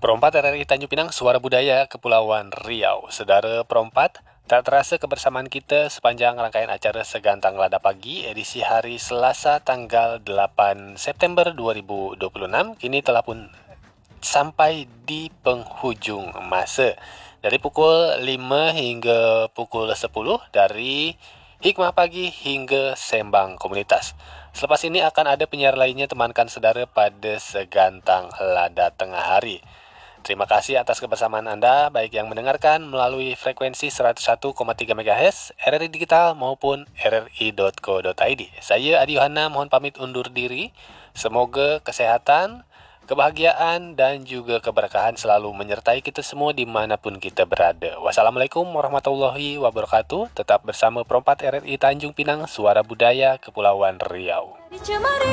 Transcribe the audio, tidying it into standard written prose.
Perompat RRI Tanjung Pinang, Suara Budaya Kepulauan Riau. Saudara perompat, tak terasa kebersamaan kita sepanjang rangkaian acara Segantang Lada Pagi edisi hari Selasa tanggal 8 September 2026 kini telah pun sampai di penghujung masa. Dari pukul 5 hingga pukul 10, dari Hikmah Pagi hingga Sembang Komunitas. Selepas ini akan ada penyiar lainnya temankan saudara pada Segantang Lada Tengah Hari. Terima kasih atas kebersamaan Anda, baik yang mendengarkan melalui frekuensi 101,3 MHz, RRI Digital maupun rri.co.id. Saya Adi Yohana mohon pamit undur diri. Semoga kesehatan, kebahagiaan dan juga keberkahan selalu menyertai kita semua dimanapun kita berada. Wassalamualaikum warahmatullahi wabarakatuh. Tetap bersama Perompat RRI Tanjung Pinang, Suara Budaya Kepulauan Riau.